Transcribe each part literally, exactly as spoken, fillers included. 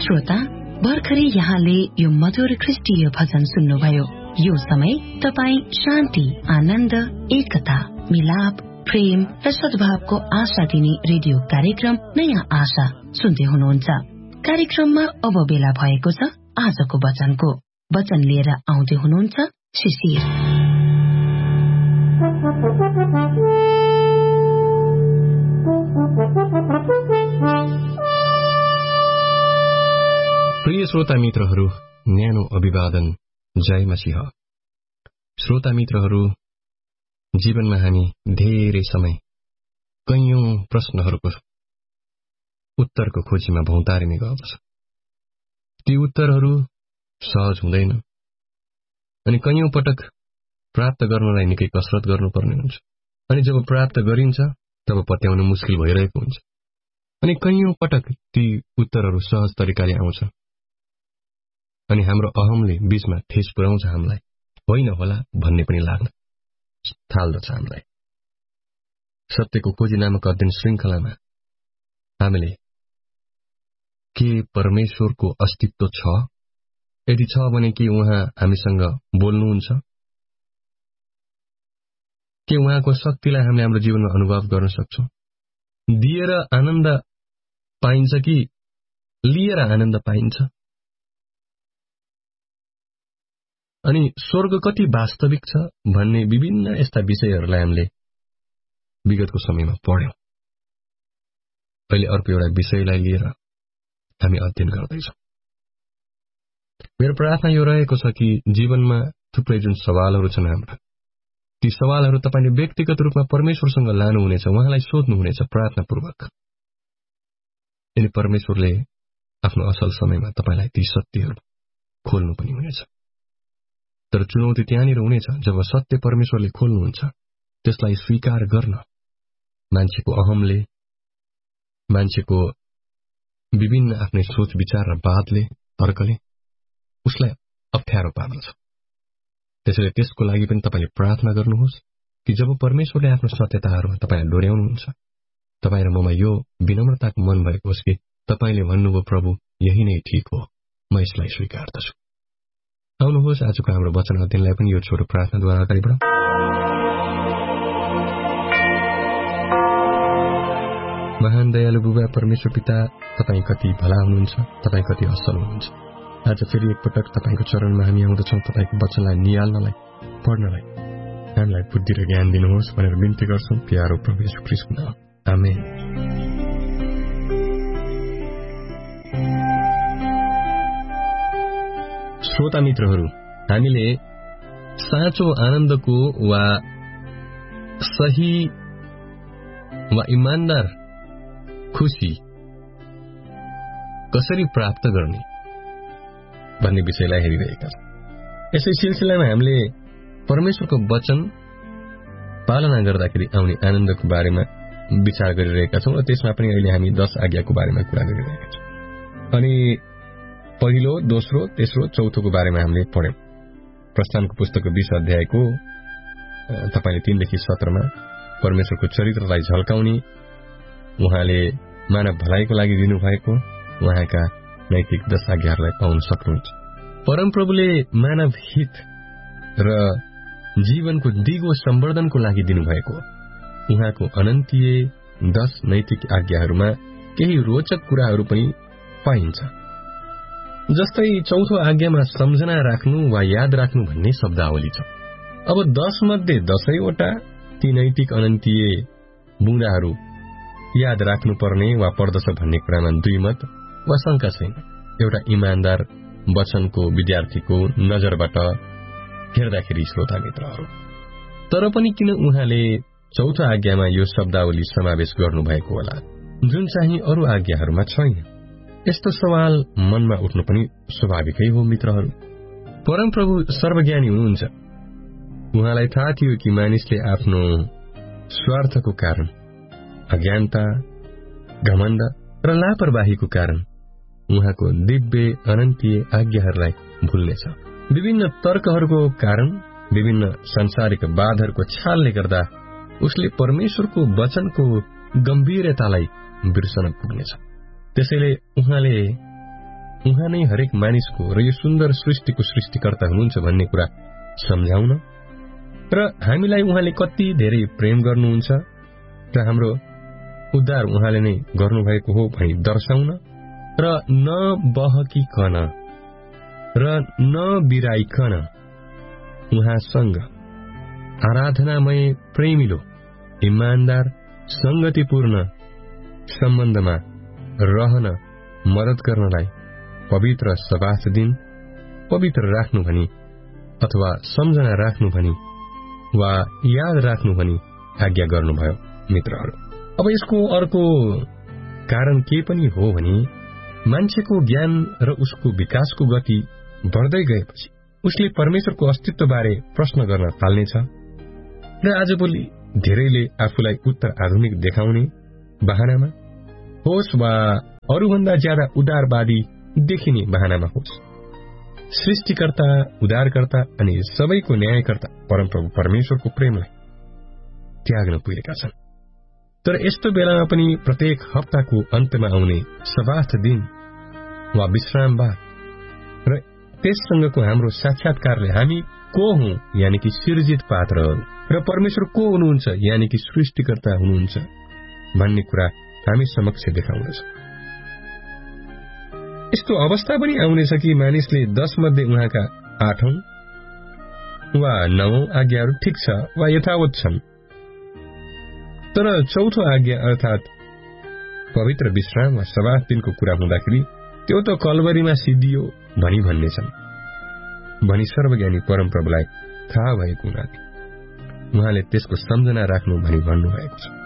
श्रोता, भर्खरै यहाँले यो मधुर ख्रिस्टीय भजन सुन्नुभयो। यो समय तपाई शान्ति, आनन्द, एकता, मिलाप, प्रेम र सद्भावको आशा दिने रेडियो कार्यक्रम नयाँ आशा सुन्दै हुनुहुन्छ। कार्यक्रममा अब बेला भएको छ आजको वचनको। वचन लिएर आउँदै हुनुहुन्छ शिशिर। प्रिय श्रोता मित्रहरू, न्यानो अभिवादन, जय मसीह। श्रोता मित्रहरू, जीवनमा हामी धेरै समय कैयौं प्रश्नहरूको उत्तरको खोजीमा भौतारिने गर्दछ। ती उत्तरहरू सहज हुँदैन अनि कैयौं पटक प्राप्त गर्नलाई निकै कसरत गर्नुपर्ने हुन्छ। अनि जब प्राप्त गरिन्छ तब पत्याउन मुस्किल भइरहेको हुन्छ। अनि कैयौं पटक ती उत्तरहरू सहज तरिकाले आउँछ अनि हाम्रो अहमले बीचमा ठेस पुर्याउँछ। हामीलाई होइन होला भन्ने पनि लाग्न थाल्दछ। हामीलाई सत्यको खोजी नामक अध्ययन श्रृङ्खलामा हामीले के परमेश्वरको अस्तित्व छ, यदि छ भने के उहाँ हामीसँग बोल्नुहुन्छ, के उहाँको शक्तिलाई हामीले हाम्रो जीवनमा अनुभव गर्न सक्छौं, दिएर आनन्द पाइन्छ कि लिएर आनन्द पाइन्छ, अनि स्वर्ग कति वास्तविक छ भन्ने विभिन्न यस्ता विषयहरूलाई हामीले विगतको समयमा पढ्यौं। अहिले अर्को एउटा विषयलाई लिएर हामी अध्ययन गर्दैछौँ। मेरो प्रार्थना यो रहेको छ कि जीवनमा थुप्रै जुन सवालहरू छन् हाम्रा, ती सवालहरू तपाईले व्यक्तिगत रूपमा परमेश्वरसँग लानुहुनेछ, उहाँलाई सोध्नुहुनेछ प्रार्थनापूर्वक। यदि परमेश्वरले आफ्नो असल समयमा तपाईलाई ती सत्यहरू खोल्नु पनि हुनेछ। तर चुनौती त्यहाँनिर हुनेछ जब सत्य परमेश्वरले खोल्नुहुन्छ त्यसलाई स्वीकार गर्न मान्छेको अहमले, मान्छेको विभिन्न आफ्नै सोच विचार र बातले, तर्कले उसलाई अप्ठ्यारो पार्दछ। त्यसैले त्यसको लागि पनि तपाईले प्रार्थना गर्नुहोस् कि जब परमेश्वरले आफ्नो सत्यताहरूमा तपाईलाई डोर्याउनुहुन्छ, तपाईँ र ममा यो विनम्रताको मन भएको होस् कि तपाईले भन्नुभयो प्रभु यही नै ठिक हो, म यसलाई स्वीकार्दछु। आउनुहोस् आजको हाम्रो वचन अध्ययनलाई पनि यो छोटो प्रार्थनाद्वारा अगाडि बढाउँ। महान दयालु बुबा परमेश्वर पिता, तपाईँ कति भला हुनुहुन्छ, तपाईँ कति असल हुनुहुन्छ। आज फेरि एकपटक तपाईँको चरणमा हामी आउँदछौँ, तपाईँको वचनलाई निहाल्नलाई, पढ्नलाई। हामीलाई बुद्धि र ज्ञान दिनुहोस् भनेर बिन्ती गर्छौँ प्यारो प्रभु येशू ख्रीष्टको नाम, आमेन। श्रोता मित्रहरू, हामीले साँचो आनन्दको वा सही वा इमानदार खुशी कसरी प्राप्त गर्ने भन्ने विषयलाई हेरिरहेका छौँ। यसै सिलसिलामा हामीले परमेश्वरको वचन पालना गर्दाखेरि आउने आनन्दको बारेमा विचार गरिरहेका छौँ र त्यसमा पनि अहिले हामी दश आज्ञाको बारेमा कुरा गरिरहेका छौँ। अनि पहिलो, दोस्रो, तेस्रो, चौथोको बारेमा हामीले पढ्यौं। प्रस्थानको पुस्तकको बीस अध्यायको तपाईले तीनदेखि सत्रमा परमेश्वरको चरित्रलाई झल्काउने, उहाँले मानव भलाइको लागि दिनुभएको उहाँका नैतिक दश आज्ञाहरूलाई पाउन सक्नुहुन्छ। परमप्रभुले मानव हित र जीवनको दिगो सम्वर्धनको लागि दिनुभएको उहाँको अनन्तीय दश नैतिक आज्ञाहरूमा केही रोचक कुराहरू पनि पाइन्छ। जस्तै चौथो आज्ञामा सम्झना राख्नु वा याद राख्नु भन्ने शब्दावली छ। अब दश मध्ये दशैवटा ती नैतिक अनन्तीय बुँदाहरू याद राख्नुपर्ने वा पर्दछ भन्ने कुरामा दुई मत वा शंका छैन। एउटा इमानदार वचनको विद्यार्थीको नजरबाट हेर्दाखेरि श्रोता मित्रहरू, तर पनि किन उहाँले चौथो आज्ञामा यो शब्दावली समावेश गर्नुभएको होला जुन चाहिँ अरू आज्ञाहरूमा छैन? यस्तो सवाल मनमा उठ्नु पनि स्वाभाविकै हो मित्रहरू। परमप्रभु सर्वज्ञानी हुनुहुन्छ। उहाँलाई थाहा थियो कि मानिसले आफ्नो स्वार्थको कारण, अज्ञानता, घमण्ड र लापरवाहीको कारण उहाँको दिव्य अनन्तीय आज्ञाहरूलाई भुल्नेछ। विभिन्न तर्कहरूको कारण, विभिन्न सांसारिक बाधहरूको छालले गर्दा उसले परमेश्वरको वचनको गम्भीरतालाई बिर्सन पुग्नेछ। त्यसैले उहाँले उहाँ नै हरेक मानिसको र यो सुन्दर सृष्टिको सृष्टिकर्ता हुनुहुन्छ भन्ने कुरा सम्झाउन र हामीलाई उहाँले कति धेरै प्रेम गर्नुहुन्छ र हाम्रो उद्धार उहाँले नै गर्नुभएको हो भनी दर्शाउन र नबहकिकन र नबिराइकन उहाँसँग आराधनामय प्रेमिलो इमानदार संगतिपूर्ण सम्बन्धमा रहन मद्दत गर्नलाई पवित्र सबात दिन पवित्र राख्नु भनी अथवा सम्झना राख्नु भनी वा याद राख्नु भनी आज्ञा गर्नुभयो। मित्रहरू, अब यसको अर्को कारण के पनि हो भने मान्छेको ज्ञान र उसको विकासको गति बढ्दै गएपछि उसले परमेश्वरको अस्तित्वबारे प्रश्न गर्न थाल्नेछ र आजभोलि धेरैले आफूलाई उत्तर आधुनिक देखाउने बहानामा होस् वा अरूभन्दा ज्यादा उदारवादी देखिने बहानामा होस् सृष्टिकर्ता, उदारकर्ता अनि सबैको न्यायकर्ता परमप्रभु परमेश्वरको प्रेमलाई त्याग्न पुगेका छन्। तर यस्तो बेलामा पनि प्रत्येक हप्ताको अन्त्यमा आउने सबात दिन वा विश्रामबार र त्यससँगको हाम्रो साक्षात्कारले हामी को हौं यानि कि सिर्जित पात्रहरू र परमेश्वर को हुनुहुन्छ यानि कि सृष्टिकर्ता हुनुहुन्छ भन्ने कुरा हामी समक्ष देखाउँदछ। यस्तो अवस्था पनि आउनेछ कि मानिसले दश मध्ये उहाँका आठौं वा नवौं आज्ञाहरू ठिक छ वा यथावत छन्, तर चौथो आज्ञा अर्थात पवित्र विश्राम वा सबात दिनको कुरा हुँदाखेरि त्यो त कलवरीमा सिद्धियो भनी भन्नेछन् भनी सर्वज्ञानी परमप्रभुलाई थाहा भएको हुनाले उहाँले त्यसको सम्झना राख्नु भनी भन्नुभएको छ।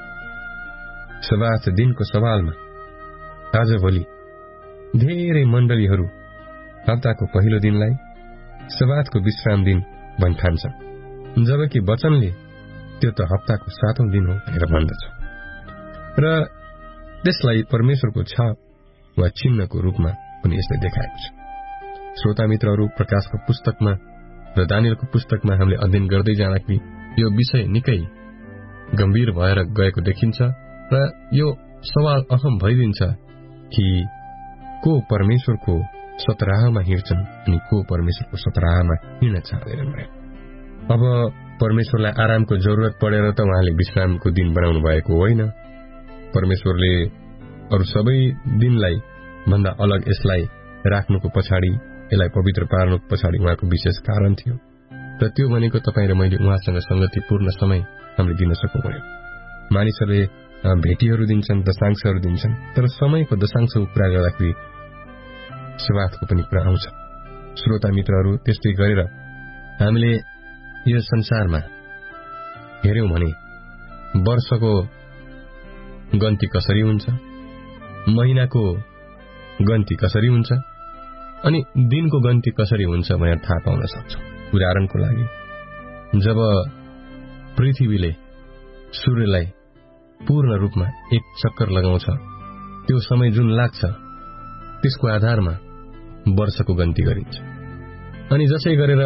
सबात दिनको सवालमा आजभोलि धेरै मण्डलीहरू हप्ताको पहिलो दिनलाई सबातको विश्राम दिन भनी ठान्छन्, जबकि वचनले त्यो त हप्ताको सातौं दिन हो भनेर भन्दछ र त्यसलाई परमेश्वरको छाप वा चिन्हको रूपमा पनि यसले देखाएको छ। श्रोता मित्रहरू, प्रकाशको पुस्तकमा र दानियलको पुस्तकमा हामीले अध्ययन गर्दै जाँदाखेरि यो विषय निकै गम्भीर भएर गएको देखिन्छ र यो सवाल अहम भइदिन्छ कि को परमेश्वरको सतराहमा हिँड्छन् अनि को परमेश्वरको सतराहमा हिँड्न चाहँदैनन्। अब परमेश्वरलाई आरामको जरुरत परेर त उहाँले विश्रामको दिन बनाउनु भएको होइन। परमेश्वरले अरू सबै दिनलाई भन्दा अलग यसलाई राख्नुको पछाडि, यसलाई पवित्र पार्नुको पछाडि उहाँको विशेष कारण थियो र त्यो भनेको तपाईँ र मैले उहाँसँग संगतिपूर्ण समय हामीले दिन सकौं भने। मानिसहरूले भेटीहरू दिन्छन्, दशांशहरू दिन्छन्, तर समयको दशांशको कुरा गर्दाखेरि सबातको पनि कुरा आउँछ। श्रोता मित्रहरू, त्यस्तै गरेर हामीले यो संसारमा हेर्यौं भने वर्षको गन्ती कसरी हुन्छ, महिनाको गन्ती कसरी हुन्छ अनि दिनको गन्ती कसरी हुन्छ भनेर थाहा पाउन सक्छौं। उदाहरणको लागि जब पृथ्वीले सूर्यलाई पूर्ण रूपमा एक चक्कर लगाउँछ, त्यो समय जुन लाग्छ त्यसको आधारमा वर्षको गन्ती गरिन्छ। अनि जसै गरेर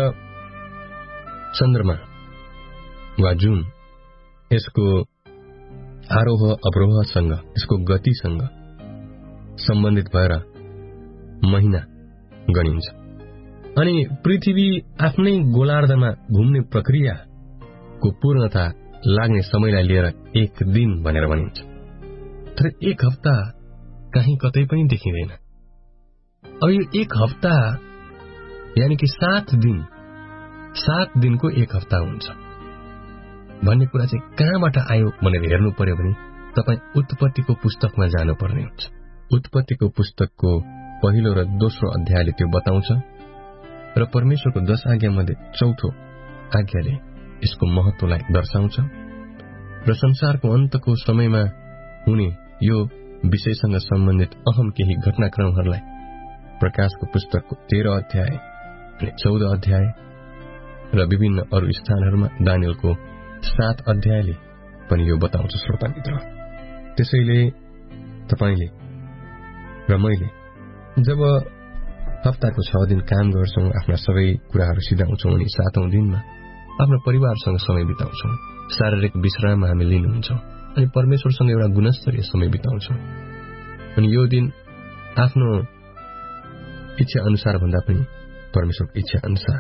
चन्द्रमा वा जुन यसको आरोह अवरोहसँग, यसको गतिसँग सम्बन्धित भएर महिना गनिन्छ। अनि पृथ्वी आफ्नै गोलार्धमा घुम्ने प्रक्रियाको पूर्णता लाग्ने समयलाई लिएर एक दिन भनेर भनिन्छ। तर एक हप्ता कहीँ कतै पनि देखिँदैन। अब यो एक हप्ता यानी कि सात दिन, सात दिनको एक हप्ता हुन्छ भन्ने कुरा चाहिँ कहाँबाट आयो भनेर हेर्नु पर्यो भने तपाईँ उत्पत्तिको पुस्तकमा जानुपर्ने हुन्छ। उत्पत्तिको पुस्तकको पहिलो र दोस्रो अध्यायले त्यो बताउँछ र परमेश्वरको दश आज्ञा मध्ये चौथो आज्ञाले यसको महत्वलाई दर्शाउँछ र संसारको अन्तको समयमा हुने यो विषयसँग सम्बन्धित अहम केही घटनाक्रमहरूलाई प्रकाशको पुस्तकको तेह्र अध्याय अनि चौध अध्याय र विभिन्न अरू स्थानहरूमा दानियलको सात अध्यायले पनि यो बताउँछ। श्रोता मित्र, त्यसैले तपाईले र मैले जब हप्ताको छ दिन काम गर्छौं, आफ्ना सबै कुराहरू सिधाउँछौं अनि सातौं दिनमा आफ्नो परिवारसँग समय बिताउँछौं, शारीरिक विश्राममा हामी लिनुहुन्छ अनि परमेश्वरसँग एउटा गुणस्तरीय समय बिताउँछौं। अनि यो दिन आफ्नो इच्छा अनुसार भन्दा पनि परमेश्वरको इच्छा अनुसार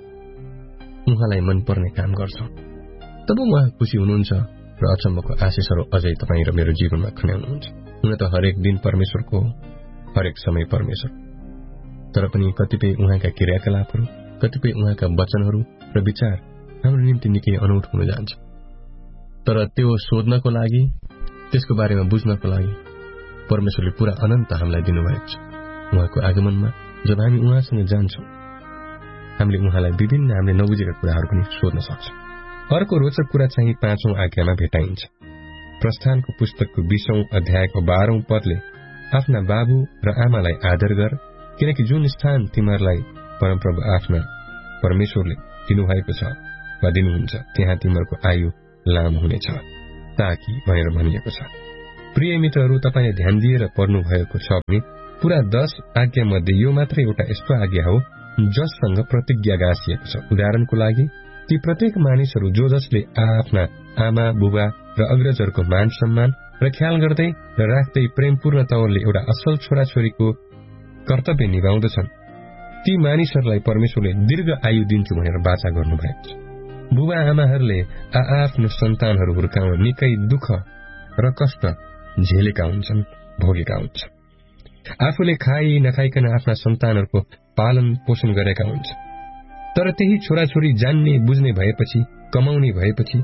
उहाँलाई मनपर्ने काम गर्छौं, तब उहाँ खुसी हुनुहुन्छ र अचम्मको आशिषहरू अझै तपाईँ र मेरो जीवनमा खन्याउनुहुन्छ। हुन त हरेक दिन परमेश्वरको हो, हरेक समय परमेश्वर, तर पनि कतिपय उहाँका क्रियाकलापहरू, कतिपय उहाँका वचनहरू र विचार हाम्रो निम्ति निकै अनौठो हुन जान्छ। तर त्यो सोध्नको लागि, त्यसको बारेमा बुझ्नको लागि परमेश्वरले पूरा अनन्त हामीलाई दिनुभएको छ। उहाँको आगमनमा जब हामी उहाँसँग जान्छौं, हामीले उहाँलाई विभिन्न हामीले नबुझेका कुराहरू पनि सोध्न सक्छौं। अर्को रोचक कुरा चाहिँ पाँचौं आज्ञामा भेटाइन्छ। प्रस्थानको पुस्तकको बीसौं अध्यायको बाह्रौं पदले आफ्ना बाबु र आमालाई आदर गर, किनकि जुन स्थान तिमीहरूलाई परमप्रभु आफ्ना परमेश्वरले दिनुभएको छ वा दिनुहुन्छ त्यहाँ तिमीहरूको आयु लामो हुनेछ ताकि भनेर भनिएको छ। प्रिय मित्रहरू, तपाईले ध्यान दिएर पढ्नु भएको छ भने पूरा दश आज्ञा मध्ये यो मात्रै एउटा यस्तो आज्ञा हो जससँग प्रतिज्ञा गाँसिएको छ। उदाहरणको लागि ती प्रत्येक मानिसहरू जो जसले आफ्ना आमा बुबा र अग्रजहरूको मान सम्मान र ख्याल गर्दै र राख्दै प्रेमपूर्ण तवरले एउटा असल छोराछोरीको कर्तव्य निभाउँदछन्, ती मानिसहरूलाई परमेश्वरले दीर्घ आयु दिन्छु भनेर वाचा गर्नुभएको छ। बुबा आमाहरूले आआफ्नो सन्तानहरू हुर्काउन निकै दुःख र कष्ट झेलेका हुन्छन्, भोगेका हुन्छन्। आफूले खाई नखाइकन आफ्ना सन्तानहरूको पालन पोषण गरेका हुन्छन्। तर त्यही छोराछोरी जान्ने बुझ्ने भएपछि, कमाउने भएपछि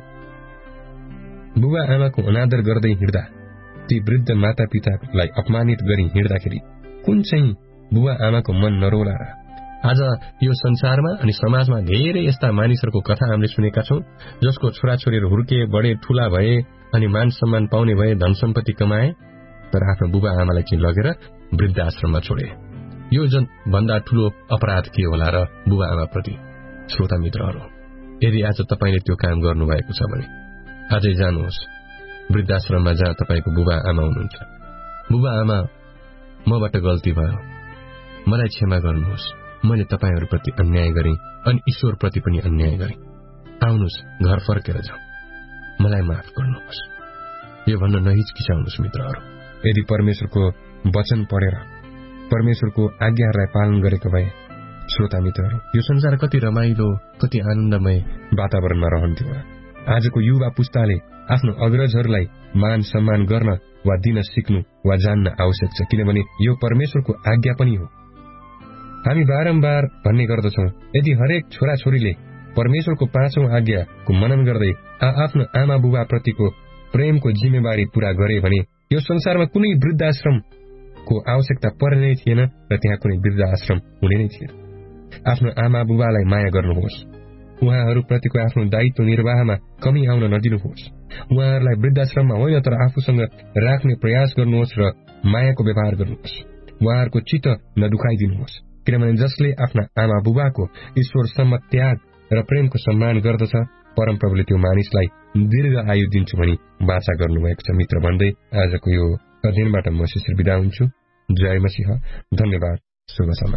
बुबा आमाको अनादर गर्दै हिँड्दा, ती वृद्ध माता पितालाई अपमानित गरी हिँड्दाखेरि कुन चाहिँ बुबा आमाको मन नरोला र? आज यो संसारमा अनि समाजमा धेरै यस्ता मानिसहरूको कथा हामीले सुनेका छौं जसको छोराछोरीहरू हुर्के, बढे, ठूला भए अनि मान सम्मान पाउने भए, धन सम्पत्ति कमाए, तर आफ्नो बुबा आमालाई चाहिँ लगेर वृद्ध आश्रममा छोडे। यो जन भन्दा ठूलो अपराध के होला र बुबा आमा प्रति? श्रोता मित्रहरू, यदि आज तपाईले त्यो काम गर्नुभएको छ भने आजै जानुहोस् वृद्धाश्रममा जहाँ तपाईको बुबा आमा हुनुहुन्छ। बुबा आमा, मबाट गल्ती भयो, मलाई क्षमा गर्नुहोस्, मैले तपाईहरुप्रति अन्याय गरेँ अनि ईश्वरप्रति पनि अन्याय गरेँ। आउनुहोस्, घर फर्केर जाउँ, मलाई माफ गर्नुहोस्। यो भन्न नहिचकिचाउनुहोस् मित्रहरू। यदि परमेश्वरको वचन पढेर परमेश्वरको आज्ञाहरूलाई पालन गरेको भए श्रोता मित्रहरू, यो संसार कति रमाइलो, कति आनन्दमय वातावरणमा रहन्थ्यो होला। आजको युवा पुस्ताले आफ्नो अग्रजहरूलाई मान सम्मान गर्न वा दिन सिक्नु वा जान्न आवश्यक छ, किनभने यो परमेश्वरको आज्ञा पनि हो। हामी बारम्बार भन्ने गर्दछौं, यदि हरेक छोराछोरीले परमेश्वरको पाँचौं आज्ञाको मनन गर्दै आफ्नो आमा बुबा प्रतिको प्रेमको जिम्मेवारी पूरा गरे भने यो संसारमा कुनै वृद्धाश्रमको आवश्यकता पर्ने नै थिएन र त्यहाँ कुनै वृद्धाश्रम हुने नै थिएन। आफ्नो आमा बुबालाई माया गर्नुहोस्, उहाँहरूप्रतिको आफ्नो दायित्व निर्वाहमा कमी आउन नदिनुहोस्। उहाँहरूलाई वृद्धाश्रममा होइन तर आफूसँग राख्ने प्रयास गर्नुहोस् र मायाको व्यवहार गर्नुहोस्। उहाँहरूको चित्त नदुखाइदिनुहोस्, किनभने जसले आफ्ना आमा बुबाको ईश्वरसम्म त्याग र प्रेमको सम्मान गर्दछ, परमप्रभुले त्यो मानिसलाई दीर्घ आयु दिन्छु भनी वाचा गर्नुभएको छ। मित्र भन्दै आजको यो अध्ययनबाट म शिशिर बिदा हुन्छु। जय मसीह। धन्यवाद। शुभ समय।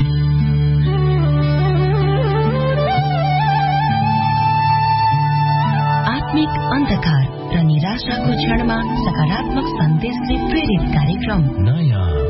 आत्मिक अन्धकार र निराशाको क्षणमा सकारात्मक सन्देशले प्रेरित कार्यक्रम नयाँ